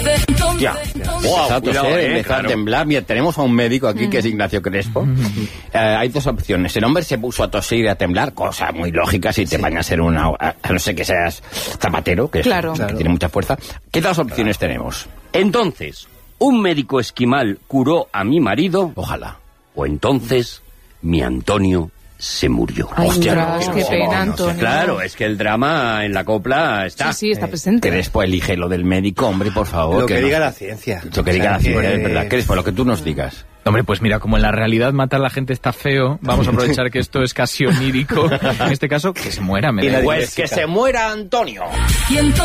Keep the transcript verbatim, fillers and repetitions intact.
Ya, wow, a toser, eh, empezó claro. a temblar. Mira, tenemos a un médico aquí que es Ignacio Crespo. eh, hay dos opciones. El hombre se puso a toser y a temblar, cosa muy lógica si te sí. van a ser una... A, a no ser que seas zapatero, que, claro. es, que claro. tiene mucha fuerza. ¿Qué dos opciones claro. tenemos? Entonces, ¿un médico esquimal curó a mi marido? Ojalá. O entonces, mi Antonio se murió. Ay, Hostia, tras, no, qué no, pena, no, no, Antonio. Claro, es que el drama en la copla está. Sí, sí, está presente. Crespo, elige lo del médico, hombre, por favor. Lo que, que no, diga la ciencia. Lo que diga o sea, la ciencia, que... es verdad. Crespo, lo que tú nos digas. Hombre, pues mira, como en la realidad matar a la gente está feo, vamos a aprovechar que esto es casi onírico. En este caso, que se muera. Me Pues que se muera Antonio.